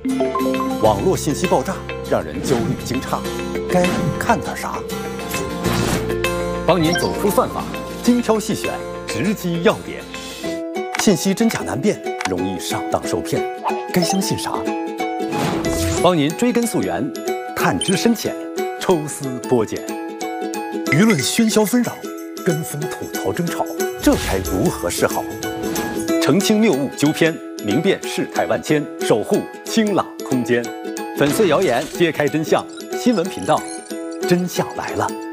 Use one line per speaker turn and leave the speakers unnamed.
网络信息爆炸让人焦虑惊诧，该看点啥？帮您走出算法，精挑细选，直击要点。信息真假难辨，容易上当受骗，该相信啥？帮您追根溯源，探知深浅，抽丝剥茧。舆论喧嚣纷扰，跟风吐槽争吵，这该如何是好？澄清谬误纠偏，明辨事态万千，守护清朗空间。粉碎谣言，揭开真相。新闻频道，真相来了。